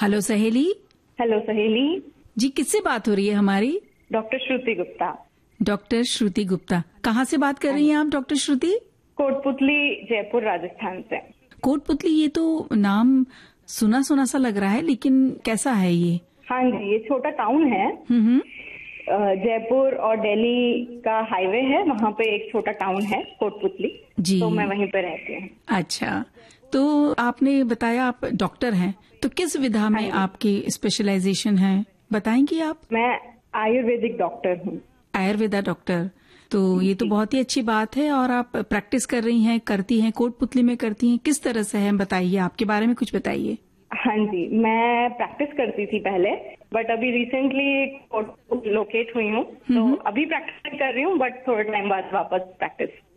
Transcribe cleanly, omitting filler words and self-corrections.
Hello सहेली। Hello सहेली जी, किससे बात हो रही है हमारी? डॉक्टर श्रुति गुप्ता। डॉक्टर श्रुति गुप्ता, कहाँ से बात कर रही हैं आप डॉक्टर श्रुति? कोटपुतली, जयपुर, राजस्थान से। कोटपुतली, ये तो नाम सुना सुना सा लग रहा है, लेकिन कैसा है ये? हाँ जी, ये छोटा टाउन है। जयपुर और दिल्ली का हाईवे है, वहाँ पे एक छोटा टाउन है कोटपुतली जी। तो मैं वहीं पे रहती हूँ। अच्छा, तो आपने बताया आप डॉक्टर हैं, तो किस विधा में आपकी स्पेशलाइजेशन है, बताएंगी आप? मैं आयुर्वेदिक डॉक्टर हूँ। आयुर्वेदा डॉक्टर, तो ये तो बहुत ही अच्छी बात है। और आप प्रैक्टिस कर रही हैं, करती हैं, कोटपुतली में करती हैं, किस तरह से है बताइए, आपके बारे में कुछ बताइए। हाँ जी, मैं प्रैक्टिस करती थी पहले, बट अभी रिसेंटली लोकेट हुई हूँ, तो अभी प्रैक्टिस कर रही हूँ, बट थोड़े टाइम बाद वापस प्रैक्टिस